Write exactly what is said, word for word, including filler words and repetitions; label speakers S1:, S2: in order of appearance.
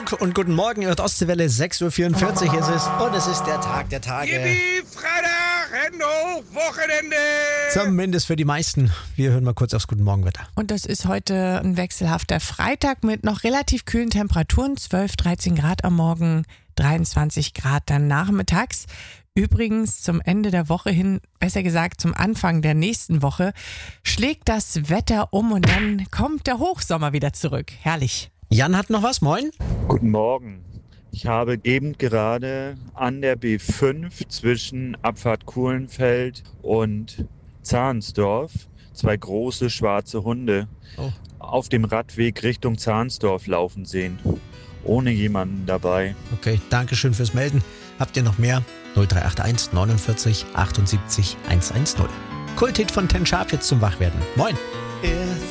S1: Funk und guten Morgen, ihr hört Ostseewelle, sechs Uhr vierundvierzig ist es und es ist der Tag der Tage.
S2: Yippie, Freitag, Hände hoch, Wochenende!
S1: Zumindest für die meisten. Wir hören mal kurz aufs Guten Morgenwetter.
S3: Und das ist heute ein wechselhafter Freitag mit noch relativ kühlen Temperaturen, zwölf, dreizehn Grad am Morgen, dreiundzwanzig Grad dann nachmittags. Übrigens zum Ende der Woche hin, besser gesagt zum Anfang der nächsten Woche, schlägt das Wetter um und dann kommt der Hochsommer wieder zurück. Herrlich.
S1: Jan hat noch was, moin.
S4: Guten Morgen. Ich habe eben gerade an der B fünf zwischen Abfahrt Kuhlenfeld und Zahnsdorf zwei große schwarze Hunde
S1: Oh.
S4: auf dem Radweg Richtung Zahnsdorf laufen sehen. Ohne jemanden dabei.
S1: Okay, danke schön fürs Melden. Habt ihr noch mehr? null drei acht eins neunundvierzig achtundsiebzig hundertzehn. Kulthit von Ten Sharp jetzt zum Wachwerden. Moin.